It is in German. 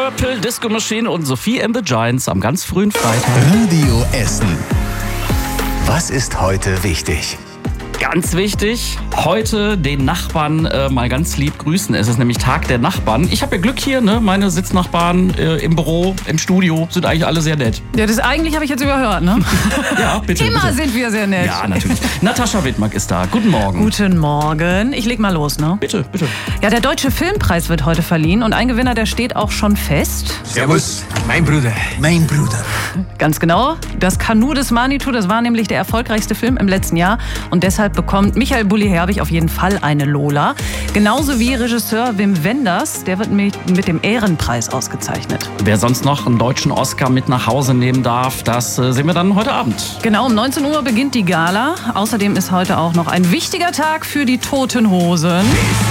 Purple, Disco Machine und Sophie and the Giants am ganz frühen Freitag. Radio Essen. Was ist heute wichtig? Ganz wichtig, heute den Nachbarn mal ganz lieb grüßen. Es ist nämlich Tag der Nachbarn. Ich habe ja Glück hier, ne? Meine Sitznachbarn im Büro, im Studio sind eigentlich alle sehr nett. Ja, das eigentlich habe ich jetzt überhört, ne? Ja, bitte. Immer bitte. sind wir sehr nett. Ja, natürlich. Natascha Wittmack ist da. Guten Morgen. Guten Morgen. Ich leg mal los, ne? Bitte, bitte. Ja, der Deutsche Filmpreis wird heute verliehen und ein Gewinner, der steht auch schon fest. Servus, mein Bruder. Mein Bruder. Ganz genau. Das Kanu des Manitou, das war nämlich der erfolgreichste Film im letzten Jahr und deshalb bekommt Michael Bulli-Herbig auf jeden Fall eine Lola. Genauso wie Regisseur Wim Wenders, der wird mit dem Ehrenpreis ausgezeichnet. Wer sonst noch einen deutschen Oscar mit nach Hause nehmen darf, das sehen wir dann heute Abend. Genau, um 19 Uhr beginnt die Gala. Außerdem ist heute auch noch ein wichtiger Tag für die Toten Hosen.